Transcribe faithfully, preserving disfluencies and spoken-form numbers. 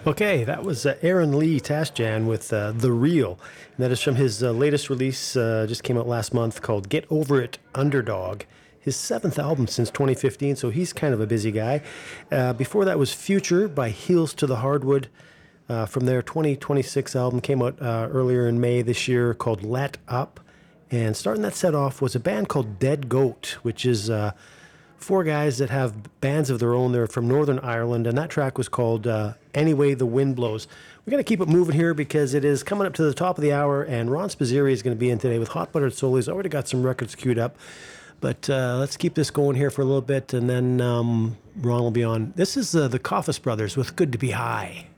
Okay, that was uh, Aaron Lee Tasjan with uh, The Real. And that is from his uh, latest release, uh, just came out last month, called Get Over It, Underdog. His seventh album since twenty fifteen, so he's kind of a busy guy. Uh, before that was Future by Heels to the Hardwood. Uh, from their twenty twenty-six album, came out uh, earlier in May this year, called Let Up. And starting that set off was a band called Dead Goat, which is uh, four guys that have bands of their own. They're from Northern Ireland, and that track was called uh, Anyway the Wind Blows. We're going to keep it moving here because it is coming up to the top of the hour, and Ron Spazieri is going to be in today with Hot Buttered Soul. He's already got some records queued up. But uh, let's keep this going here for a little bit, and then um, Ron will be on. This is uh, the Coffis Brothers with Good to Be High.